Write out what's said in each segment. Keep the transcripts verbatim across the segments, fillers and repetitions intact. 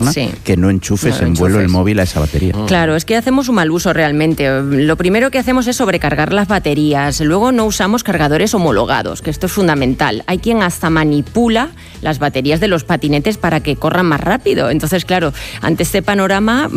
interna, sí. que no enchufes no en vuelo enchufes. el móvil a esa batería. Claro, es que hacemos un mal uso realmente. Lo primero que hacemos es sobrecargar las baterías. Luego no usamos cargadores homologados, que esto es fundamental. Hay quien hasta manipula las baterías de los patinetes para que corran más rápido. Entonces, claro, ante este panorama,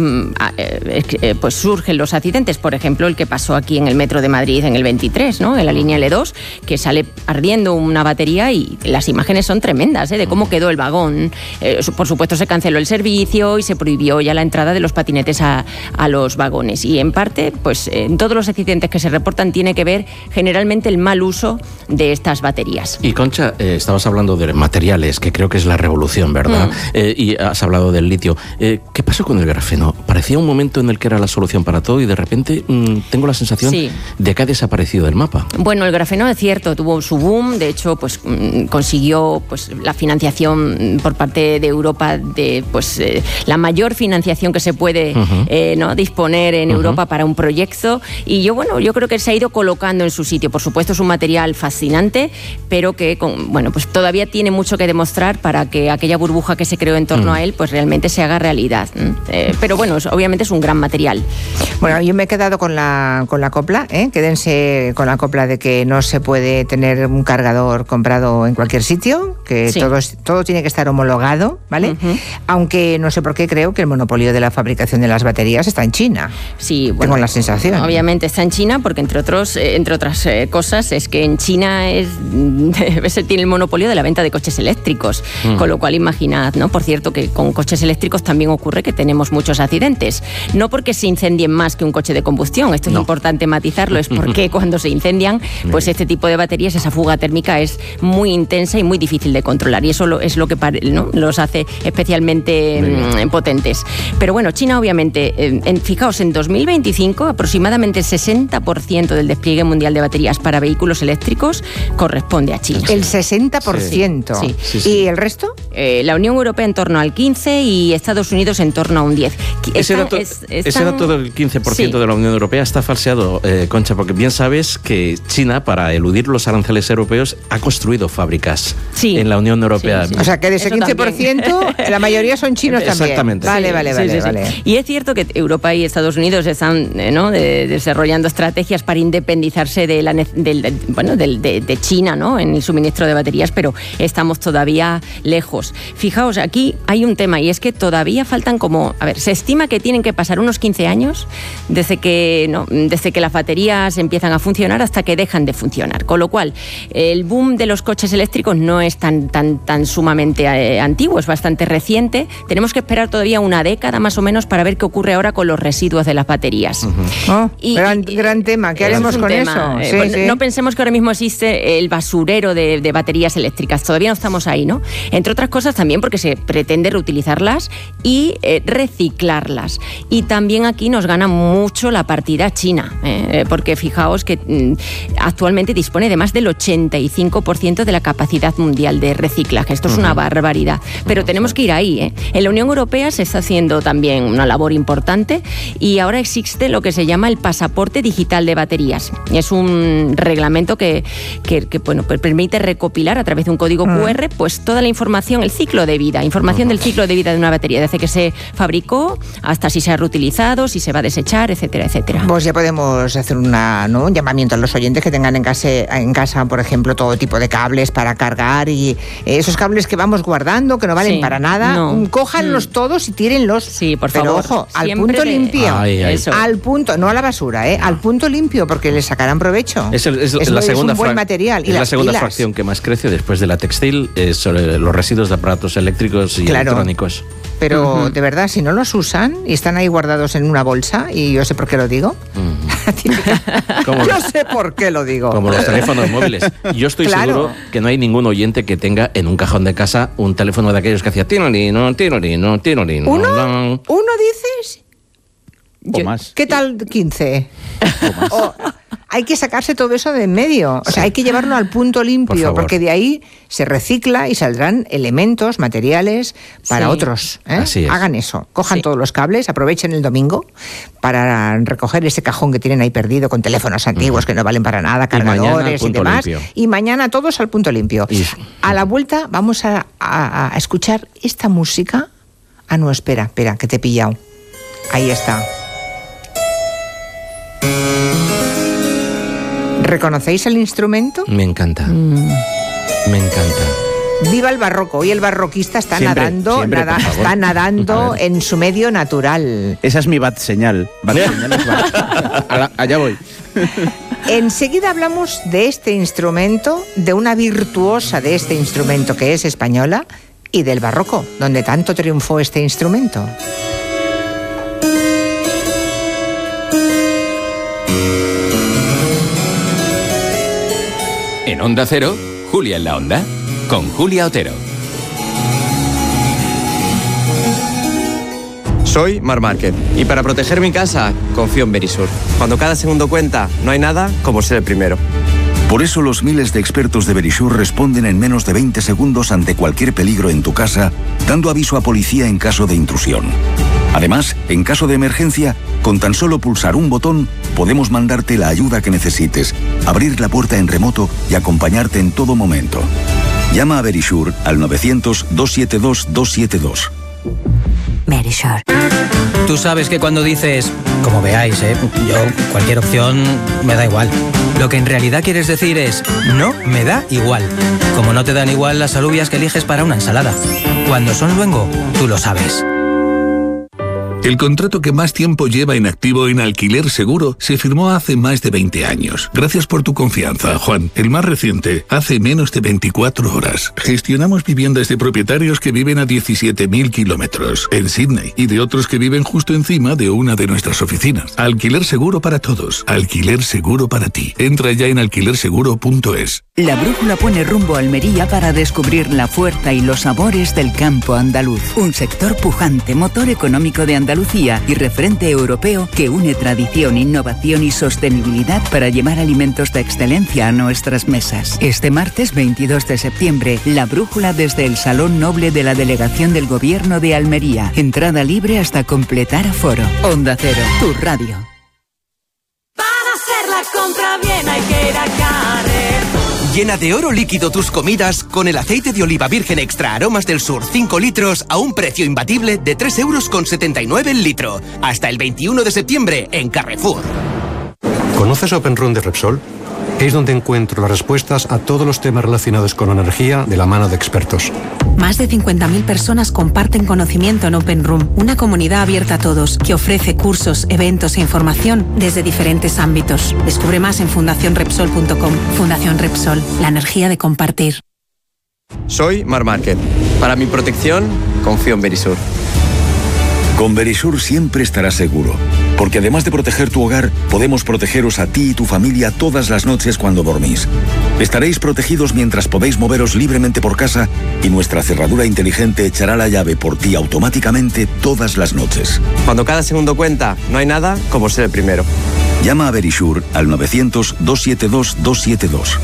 pues surgen los accidentes. Por ejemplo, el que pasó aquí en el metro de Madrid en el veintitrés, ¿no? En la línea L dos, que sale ardiendo una batería y las imágenes son tremendas, ¿eh? De cómo quedó el vagón. Eh, por supuesto, se canceló el servicio y se prohibió ya la entrada de los patinetes a, a los vagones. Y en parte, pues en todos los accidentes que se reportan tiene que ver generalmente el mal uso de estas baterías. Y Concha, eh, estabas hablando de materiales, que creo que es la revolución, ¿verdad? Mm. Eh, y has hablado del litio. Eh, ¿Qué pasó con el grafeno? Parecía un momento en el que era la solución para todo y de repente mmm, tengo la sensación sí. de que ha desaparecido del mapa. Bueno, el grafeno es cierto, tuvo su boom, de hecho, pues mmm, consiguió pues la financiación por parte de Europa, de pues eh, la mayor financiación que se puede uh-huh. eh, ¿no? disponer en uh-huh. Europa para un proyecto. Y yo, bueno, yo creo que se ha ido colocando en su sitio. Por supuesto, es un material fascinante, pero que con, bueno, pues todavía tiene mucho que demostrar para que aquella burbuja que se creó en torno uh-huh. a él, pues realmente se haga realidad. Eh, pero bueno, es, obviamente es un gran material. Bueno, yo me he quedado con la, con la copla, ¿eh? Quédense con la copla de que no se puede tener un cargador comprado en cualquier sitio, que sí. todo, todo tiene que estar homologado, ¿vale? Uh-huh. Aunque no sé por qué creo que el monopolio de la fabricación de las baterías está en China. Sí, bueno, tengo la sensación. Obviamente está en China porque entre otros, eh, entre otras eh, cosas es que en China es se tiene el monopolio de la venta de coches eléctricos, uh-huh. con lo cual imaginad, ¿no? Por cierto, que con coches eléctricos también ocurre que tenemos muchos accidentes, no porque se incendien más que un coche de combustión, esto es no. importante matizarlo, es porque cuando se incendian, pues este tipo de baterías, esa fuga térmica es muy intensa y muy difícil de controlar, y eso lo, es lo que ¿no? los hace especialmente mmm, potentes. Pero bueno, China obviamente, eh, en, fijaos, en dos mil veinticinco aproximadamente el sesenta por ciento del despliegue mundial de baterías para vehículos eléctricos corresponde a China. El sesenta por ciento. Sí. Sí, sí. ¿Y el resto? Eh, la Unión Europea en torno al quince por ciento y Estados Unidos en torno a un diez por ciento. Ese dato, es, están... ese dato del quince por ciento sí. de la Unión Europea está falseado, eh, Concha, porque bien sabes que China, para eludir los aranceles europeos, ha construido fábricas sí. en la Unión Europea. Sí, sí. O sea, que de ese Eso quince por ciento también. La mayoría son chinos también. Exactamente. Vale, sí, vale, sí, vale, sí, vale. Sí. Y es cierto que Europa y Estados Unidos están ¿no? de, desarrollando estrategias para independizarse de, la, de, de, bueno, de, de, de China, ¿no? En el suministro de baterías, pero estamos todavía lejos. Fijaos, aquí hay un tema y es que todavía faltan como, a ver, se estima que tienen que pasar unos quince años desde que, ¿no? desde que las baterías empiezan a funcionar hasta que dejan de funcionar. Con lo cual, el boom de los coches eléctricos no es tan, tan, tan sumamente eh, antiguo, es bastante reciente. Tenemos que esperar todavía una década más o menos para ver qué ocurre ahora con los residuos de las baterías. Uh-huh. Oh, y, gran, y, gran tema. ¿Qué haremos con tema. eso? Eh, sí, pues, sí. No pensemos que ahora mismo existe el basurero de, de baterías eléctricas. Todavía no estamos ahí, ¿no? Entre otras cosas también porque se pretende reutilizarlas y eh, reciclarlas. Y también aquí nos gana mucho la partida China, eh, porque fijaos que mm, actualmente dispone de más del ochenta y cinco por ciento de la capacidad mundial de reciclaje. Esto es uh-huh. una barbaridad. Pero uh-huh. tenemos que ir ahí, ¿eh? En la Unión Europea se está haciendo también una labor importante y ahora existe lo que se llama el pasaporte digital de baterías. Es un reglamento que, que, que bueno, pues permite recopilar a través de un código uh-huh. cu erre pues toda la información, el ciclo de vida, información uh-huh. del ciclo de vida de una batería, desde que se fabricó hasta si se ha reutilizado, si se va a desechar, etcétera, etcétera. Pues ya podemos hacer una, ¿no? un llamamiento a los oyentes que tengan en casa, en casa, por ejemplo, todo tipo de cables para cargar y esos cables que vamos guardando, que no valen sí, para nada, no. cójanlos mm. todos y tírenlos. Sí, por Pero favor. ojo, al punto de... limpio. Ay, ay. Eso. Al punto, no a la basura, ¿eh? Al punto limpio, porque les sacarán provecho. Es, el, es, es, la es segunda un buen fra- material. Es y la las segunda pilas. fracción que más crece después de la textil, eh, sobre los residuos de aparatos eléctricos y claro. electrónicos. Pero uh-huh. de verdad, si no los usan y están ahí guardados en una bolsa, y yo sé por qué lo digo. Uh-huh. yo los, sé por qué lo digo. Como los teléfonos móviles. Yo estoy claro. seguro que no hay ningún oyente que tenga en un cajón de casa un teléfono de aquellos que hacía tirolino, tirolino, tirolino. ¿Uno? ¿Uno dices? O yo, más. ¿Qué tal quince? O más. O, hay que sacarse todo eso de en medio. O sí. sea, hay que llevarlo al punto limpio, por porque de ahí se recicla y saldrán elementos, materiales para sí. otros. ¿eh? Así es. Hagan eso. Cojan sí. todos los cables, aprovechen el domingo para recoger ese cajón que tienen ahí perdido con teléfonos antiguos uh-huh. que no valen para nada, cargadores y, y demás. Limpio. Y mañana todos al punto limpio. Y... A la vuelta vamos a, a, a escuchar esta música Ah, no, espera, espera, que te he pillado. Ahí está. ¿Reconocéis el instrumento? Me encanta. Mm. Me encanta. Viva el barroco. Hoy el barroquista está siempre, nadando, siempre, nada, está nadando en su medio natural. Esa es mi bat señal. Bat señal es bat. Allá voy. Enseguida hablamos de este instrumento, de una virtuosa de este instrumento que es española, y del barroco, donde tanto triunfó este instrumento. En Onda Cero, Julia en la Onda, con Julia Otero. Soy Marc Márquez y para proteger mi casa confío en Verisur. Cuando cada segundo cuenta, no hay nada como ser el primero. Por eso los miles de expertos de Verisur responden en menos de veinte segundos ante cualquier peligro en tu casa, dando aviso a policía en caso de intrusión. Además, en caso de emergencia, con tan solo pulsar un botón, podemos mandarte la ayuda que necesites, abrir la puerta en remoto y acompañarte en todo momento. Llama a Verisur al novecientos, doscientos setenta y dos, doscientos setenta y dos. Verisur. Tú sabes que cuando dices, como veáis, ¿eh? yo, cualquier opción me da igual. Lo que en realidad quieres decir es, no me da igual. Como no te dan igual las alubias que eliges para una ensalada. Cuando son luengo, tú lo sabes. El contrato que más tiempo lleva en activo en Alquiler Seguro se firmó hace más de veinte años. Gracias por tu confianza, Juan. El más reciente, hace menos de veinticuatro horas. Gestionamos viviendas de propietarios que viven a diecisiete mil kilómetros en Sydney y de otros que viven justo encima de una de nuestras oficinas. Alquiler Seguro para todos. Alquiler Seguro para ti. Entra ya en alquiler seguro punto es. La brújula pone rumbo a Almería para descubrir la fuerza y los sabores del campo andaluz. Un sector pujante, motor económico de Andalucía y referente europeo que une tradición, innovación y sostenibilidad para llevar alimentos de excelencia a nuestras mesas. Este martes veintidós de septiembre, la brújula desde el Salón Noble de la Delegación del Gobierno de Almería. Entrada libre hasta completar aforo. Onda Cero, tu radio. Para hacer la compra bien hay que ir a Carrefour. Llena de oro líquido tus comidas con el aceite de oliva virgen extra aromas del sur cinco litros a un precio imbatible de tres euros con setenta y nueve el litro. Hasta el veintiuno de septiembre en Carrefour. ¿Conoces Open Room de Repsol? Es donde encuentro las respuestas a todos los temas relacionados con la energía de la mano de expertos. Más de cincuenta mil personas comparten conocimiento en Open Room, una comunidad abierta a todos que ofrece cursos, eventos e información desde diferentes ámbitos. Descubre más en fundación repsol punto com. Fundación Repsol, la energía de compartir. Soy Marc Márquez. Para mi protección, confío en Verisur. Con Verisur siempre estarás seguro, porque además de proteger tu hogar, podemos protegeros a ti y tu familia todas las noches cuando dormís. Estaréis protegidos mientras podéis moveros libremente por casa y nuestra cerradura inteligente echará la llave por ti automáticamente todas las noches. Cuando cada segundo cuenta, no hay nada como ser el primero. Llama a Verisur al novecientos, doscientos setenta y dos, doscientos setenta y dos.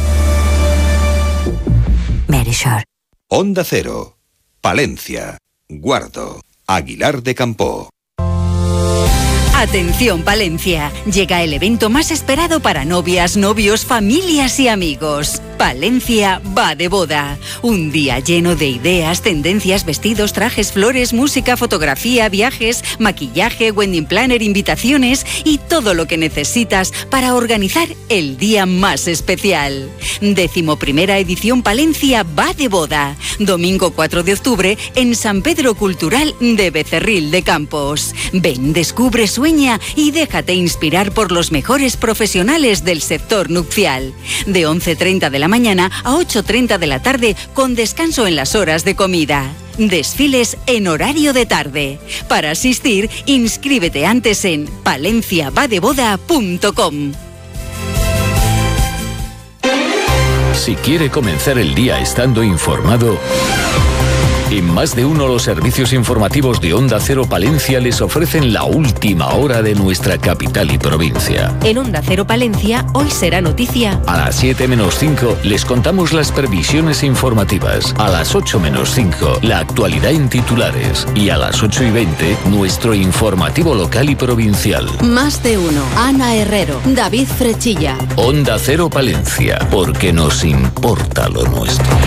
Verisur. Onda Cero, Palencia, Guardo, Aguilar de Campoo. Atención Palencia, llega el evento más esperado para novias, novios, familias y amigos. Palencia va de boda. Un día lleno de ideas, tendencias, vestidos, trajes, flores, música, fotografía, viajes, maquillaje, wedding planner, invitaciones y todo lo que necesitas para organizar el día más especial. Décimo primera edición Palencia va de boda. Domingo cuatro de octubre en San Pedro Cultural de Becerril de Campos. Ven, descubre, sueña y déjate inspirar por los mejores profesionales del sector nupcial. De once treinta de la mañana a ocho treinta de la tarde con descanso en las horas de comida. Desfiles en horario de tarde. Para asistir, inscríbete antes en palencia va de boda punto com. Si quiere comenzar el día estando informado, en Más de Uno los servicios informativos de Onda Cero Palencia les ofrecen la última hora de nuestra capital y provincia. En Onda Cero Palencia, hoy será noticia. A las siete menos cinco les contamos las previsiones informativas. A las ocho menos cinco, la actualidad en titulares. Y a las ocho y veinte, nuestro informativo local y provincial. Más de Uno, Ana Herrero, David Frechilla. Onda Cero Palencia, porque nos importa lo nuestro.